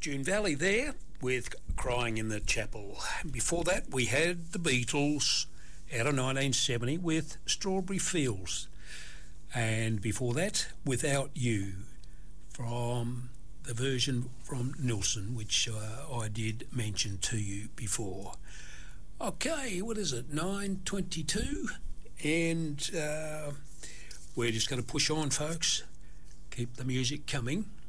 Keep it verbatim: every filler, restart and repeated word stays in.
June Valley there with Crying in the Chapel. Before that, we had the Beatles out of nineteen seventy with Strawberry Fields. And before that, Without You, from the version from Nilsson, which uh, I did mention to you before. Okay, what is it, nine twenty-two? And uh, we're just going to push on, folks. Keep the music coming.